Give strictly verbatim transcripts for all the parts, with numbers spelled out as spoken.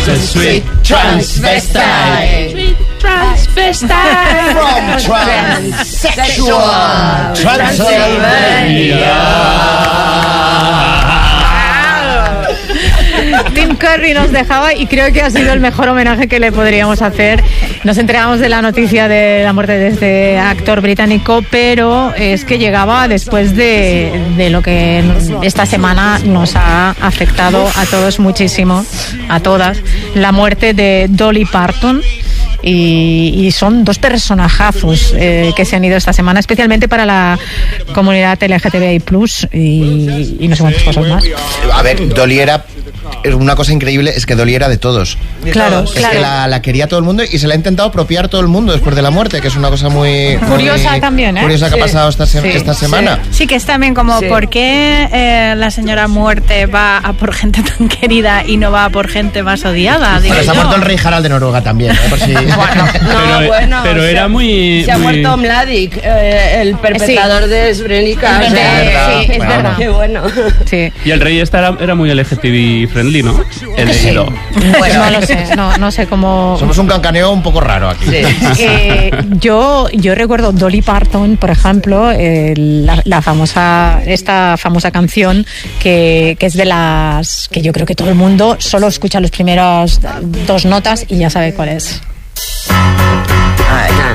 a sweet transvestite. Sweet transvestite. From transsexual Transylvania. Tim Curry nos dejaba y creo que ha sido el mejor homenaje que le podríamos hacer. Nos enteramos de la noticia de la muerte de este actor británico, pero es que llegaba después de, de lo que esta semana nos ha afectado a todos muchísimo, a todas, la muerte de Dolly Parton. Y, y son dos personajazos eh, que se han ido esta semana, especialmente para la comunidad L G T B I plus, y, y no sé cuántas cosas más. A ver, Dolly era... Una cosa increíble es que Dolly era de todos. Claro, es claro. que la, la quería todo el mundo y se la ha intentado apropiar todo el mundo después de la muerte, que es una cosa muy... Curiosa muy también, ¿eh? Curiosa que Sí. ha pasado esta, se- Sí, esta sí. semana. Sí, que es también como, Sí. ¿por qué eh, la señora muerte va a por gente tan querida y no va a por gente más odiada? Digo Bueno, se ha yo. muerto el rey Harald de Noruega también, ¿eh? Por si... No, Pero, bueno, pero o sea, era muy... Se ha muy- muerto Mladic, eh, el perpetrador de Srebrenica. Es o sea, verdad, sí, es bueno. verdad. Qué bueno. Sí. Y el rey este era, era muy L G T B friendly, ¿no? El Sí. hilo. Bueno, no lo sé, no, no sé cómo... Somos un cancaneo un poco raro aquí. Eh, yo, yo recuerdo Dolly Parton, por ejemplo, eh, la, la famosa, esta famosa canción que, que es de las que yo creo que todo el mundo solo escucha los primeros dos notas y ya sabe cuál es. Ay, nada.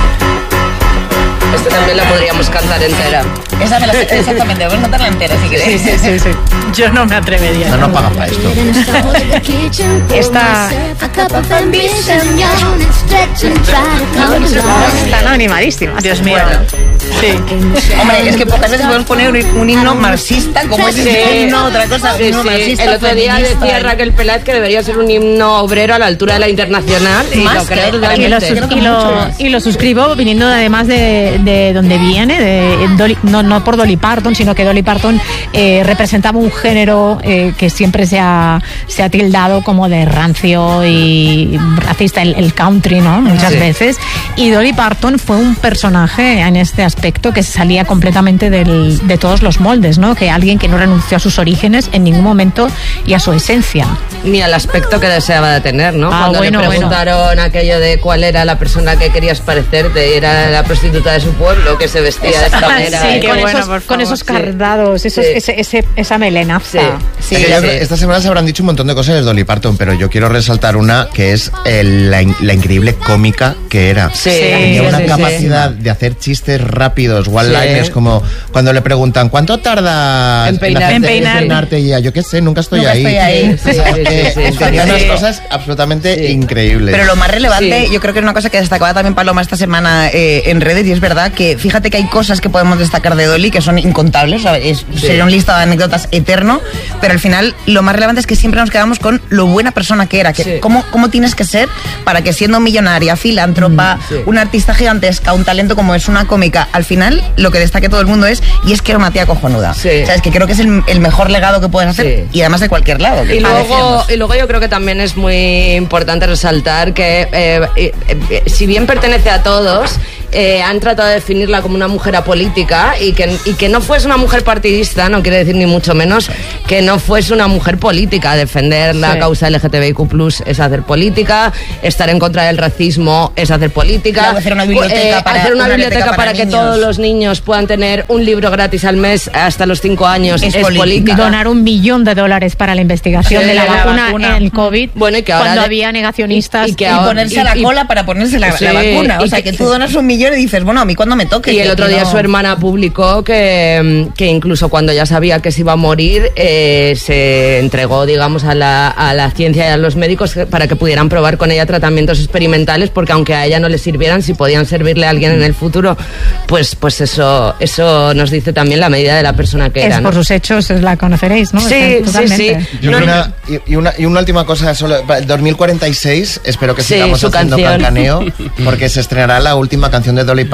Esta también la podríamos cantar entera. Esa me la sé exactamente, voy a cantarla entera si queréis. Sí, sí, sí. Yo no me atrevería. No nos pagan para esto. Esta están animadísimas. Dios mío. Sí. Hombre, es que pocas veces podemos poner un, un himno marxista como es Sí. este himno, otra cosa, un Sí, himno sí. marxista. El otro día feminista. decía Raquel Peláez que debería ser un himno obrero a la altura de la internacional. Y Más lo creo que- Y lo, totalmente. sus- y, lo, y lo suscribo viniendo además de, de donde viene, de Dolly- no, no por Dolly Parton, sino que Dolly Parton eh, representaba un género eh, que siempre se ha, se ha tildado como de rancio y racista, el, el country, ¿no? Muchas Sí. veces. Y Dolly Parton fue un personaje en este aspecto que salía completamente del, de todos los moldes, ¿no? Que alguien que no renunció a sus orígenes en ningún momento y a su esencia. Ni al aspecto que deseaba de tener, ¿no? Ah, Cuando bueno, le preguntaron aquello de cuál era la persona que querías parecerte, era la prostituta de su pueblo que se vestía de esta manera. Sí, ¿eh? con, bueno, esos, por con favor. esos Sí. cardados, esos, Sí. ese, ese- esa melenaza. Sí. Es que yo Sí. creo que esta semana se habrán dicho un montón de cosas de Dolly Parton, pero yo quiero resaltar una que es el- la, in- la increíble cómica que era. Sí, Tenía sí, una sí, capacidad de hacer chistes rápidos, one-liners, Sí. como cuando le preguntan ¿cuánto tardas En peinar- hacerte- en peinar. peinarte? Y ella, yo qué sé, nunca estoy Nunca ahí. estoy ahí. Sí, sí, sí, Eh, sí, sí, tenía sí. unas cosas absolutamente Sí. increíbles. Pero lo más relevante, Sí. yo creo que es una cosa que destacaba también Paloma esta semana eh, en redes, y es verdad que fíjate que hay cosas que podemos destacar de Dolly que son incontables, ¿sabes? Es- Sí. sería un listado de anécdotas eterno, pero al final lo más relevante es que siempre nos quedamos con lo buena persona que era, que Sí. cómo, cómo tienes que ser para que siendo millonaria, filántropa, sí. una artista gigantesca, un talento como es una cómica, al final lo que destaque todo el mundo es, y es que era una tía cojonuda. Sí. ¿Sabes? Que creo que es el, el mejor legado que puedes hacer, Sí. y además de cualquier lado. que Y luego, decíamos. y luego yo creo que también es muy importante resaltar que eh, eh, eh, si bien pertenece a todos, eh, han tratado de definirla como una mujer apolítica y que, y que no fuese una mujer partidista, no quiere decir ni mucho menos que no fuese una mujer política. Defender la Sí. causa L G T B I Q plus, es hacer política, estar en contra del racismo es hacer política, Luego hacer una biblioteca eh, para- hacer una una biblioteca biblioteca para, para que niños. todos los niños puedan tener un libro gratis al mes hasta los cinco años, Es es, política. política. Donar un millón de dólares para la investigación Sí, de la, la vacuna, vacuna. en el COVID, Bueno, y que ahora cuando de- había negacionistas. y- y que Y ahora- ponerse y- a la y- cola para ponerse la, Sí, la vacuna. O y sea, que- que tú donas un millón y dices, bueno, a mí cuando me toque. Y el que otro aquí día no- su hermana publicó que, que incluso cuando ya sabía que se iba a morir, eh, se entregó, digamos, a la, a la ciencia y a los médicos para que pudieran probar con ella tratamientos experimentales, porque aunque a ella no le sirvieran, si podían servirle a alguien en el futuro, pues, pues eso, eso nos dice también la medida de la persona que Es era, ¿no? por sus hechos, es la conoceréis, ¿no? Sí, Está sí, totalmente. sí. Y No, una, y, y una, y una última cosa, solo, para el dos mil cuarenta y seis espero que Sí, sigamos su haciendo canción. cancaneo, porque se estrenará la última canción de Dolly